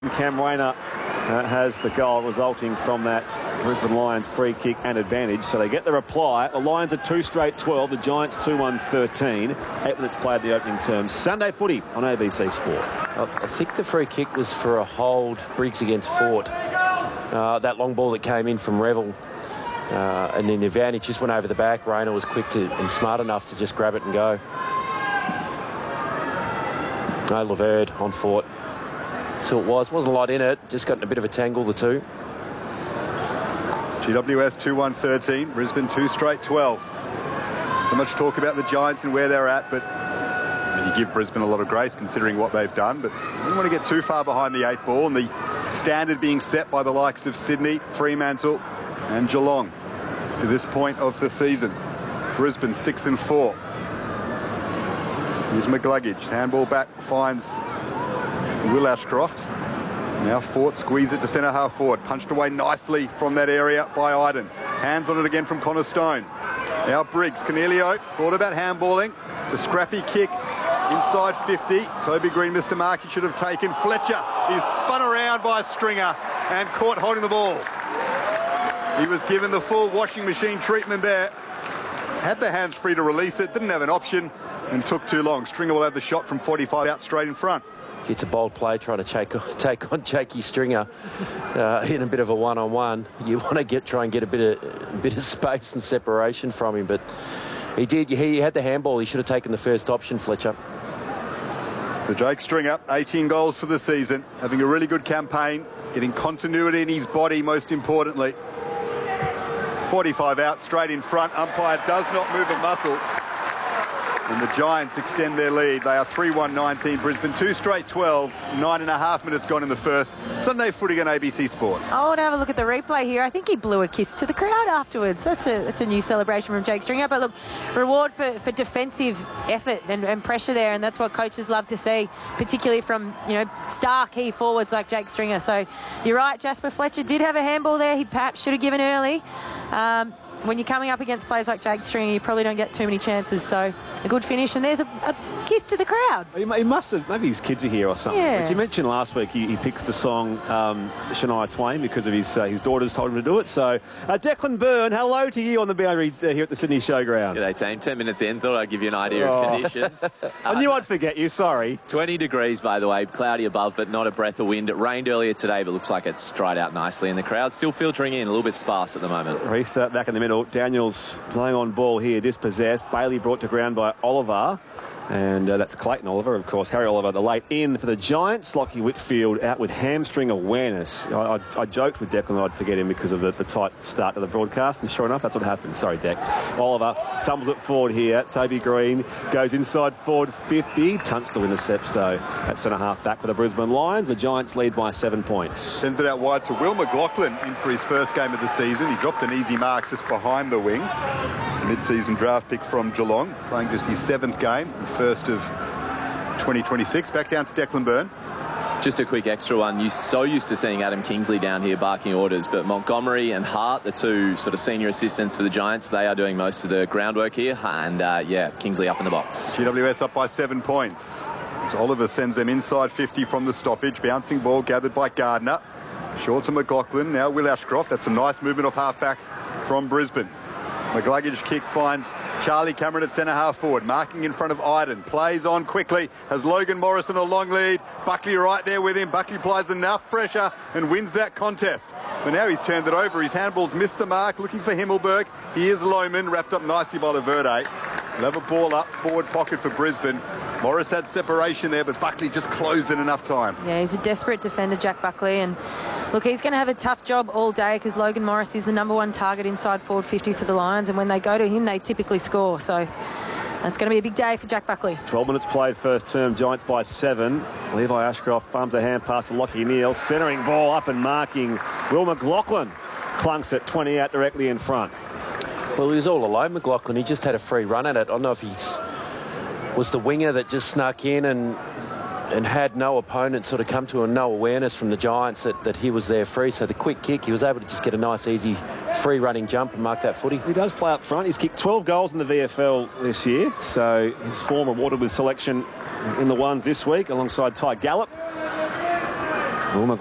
Cam Rayner has the goal resulting from that Brisbane Lions free kick and advantage. So they get the reply. The Lions are 2 straight 12. The Giants 2-1 13. 8 minutes played the opening term. Sunday footy on ABC Sport. I think the free kick was for a hold, Briggs against Fort. That long ball that came in from Revel. And then the advantage just went over the back. Rayner was quick and smart enough to just grab it and go. No, Laverde on Fort. So it wasn't a lot in it, just got in a bit of a tangle, the two. GWS 2-1 13, Brisbane 2 straight 12. So much talk about the Giants and where they're at, but you give Brisbane a lot of grace considering what they've done, but you don't want to get too far behind the 8 ball, and the standard being set by the likes of Sydney, Fremantle and Geelong to this point of the season. Brisbane 6-4. Here's McGluggage, handball back, finds Will Ashcroft. Now Fort squeeze it to centre half forward. Punched away nicely from that area by Iden. Hands on it again from Connor Stone. Now Briggs. Cornelio thought about handballing. It's a scrappy kick inside 50. Toby Green, Mr. Mark, he should have taken. Fletcher is spun around by a stringer and caught holding the ball. He was given the full washing machine treatment there. Had the hands free to release it. Didn't have an option and took too long. Stringer will have the shot from 45 out straight in front. It's a bold play trying to take on Jakey Stringer in a bit of a one-on-one. You want to try and get a bit of space and separation from him, but he did. He had the handball. He should have taken the first option, Fletcher. The Jake Stringer, 18 goals for the season, having a really good campaign, getting continuity in his body most importantly. 45 out straight in front. Umpire does not move a muscle. And the Giants extend their lead. They are 3-1-19 Brisbane, 2 straight 12, 9.5 minutes gone in the first. Sunday footy on ABC Sport. I want to have a look at the replay here. I think he blew a kiss to the crowd afterwards. That's a new celebration from Jake Stringer. But look, reward for defensive effort and pressure there, and that's what coaches love to see, particularly from, star key forwards like Jake Stringer. So you're right, Jasper Fletcher did have a handball there. He perhaps should have given early. When you're coming up against players like Jake Stringer, you probably don't get too many chances. So a good finish, and there's a kiss to the crowd. He must have, maybe his kids are here or something. Yeah. But you mentioned last week he picks the song Shania Twain because of his daughters told him to do it. So Declan Byrne, hello to you on the boundary here at the Sydney Showground. G'day team, 10 minutes in, thought I'd give you an idea of conditions. I knew I'd forget you, sorry. 20 degrees by the way, cloudy above but not a breath of wind. It rained earlier today but looks like it's dried out nicely, and the crowd's still filtering in, a little bit sparse at the moment. Restart back in the middle. Daniels playing on ball here, dispossessed. Bailey brought to ground by Oliver. And that's Clayton Oliver, of course. Harry Oliver, the late in for the Giants. Lockie Whitfield out with hamstring awareness. I joked with Declan that I'd forget him because of the tight start to the broadcast, and sure enough, that's what happened. Sorry, Deck. Oliver tumbles it forward here. Toby Green goes inside forward 50. Tunstall intercepts, though, at centre-half back for the Brisbane Lions. The Giants lead by 7 points. Sends it out wide to Will McLaughlin in for his first game of the season. He dropped an easy mark just behind the wing. Mid-season draft pick from Geelong, playing just his 7th game, the first of 2026. Back down to Declan Byrne. Just a quick extra one. You're so used to seeing Adam Kingsley down here barking orders, but Montgomery and Hart, the two sort of senior assistants for the Giants, they are doing most of the groundwork here. And Kingsley up in the box. GWS up by 7 points. So Oliver sends them inside 50 from the stoppage. Bouncing ball gathered by Gardner. Short to McLaughlin. Now Will Ashcroft. That's a nice movement off half-back from Brisbane. McGluggage kick finds Charlie Cameron at centre half forward, marking in front of Iden. Plays on quickly, has Logan Morrison a long lead. Buckley right there with him. Buckley applies enough pressure and wins that contest. But now he's turned it over. His handball's missed the mark, looking for Himmelberg. Here's Lohman, wrapped up nicely by Laverde. We'll have a ball up, forward pocket for Brisbane. Morris had separation there, but Buckley just closed in enough time. Yeah, he's a desperate defender, Jack Buckley, and look, he's going to have a tough job all day because Logan Morris is the #1 target inside forward 50 for the Lions, and when they go to him, they typically score. So it's going to be a big day for Jack Buckley. 12 minutes played first term, Giants by 7. Levi Ashcroft farms a hand pass to Lockie Neal, centering ball up and marking. Will McLaughlin clunks it 20 out directly in front. Well, he was all alone, McLaughlin. He just had a free run at it. I don't know if he was the winger that just snuck in and had no opponent sort of come to him, no awareness from the Giants that he was there free. So the quick kick, he was able to just get a nice, easy, free-running jump and mark that footy. He does play up front. He's kicked 12 goals in the VFL this year, so his form awarded with selection in the ones this week alongside Ty Gallup.